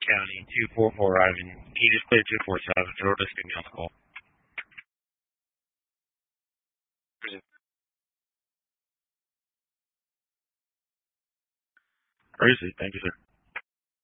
County, 244 Ivan. Can you just clear 247? It'll just give me on the call. Crazy. Thank you, sir.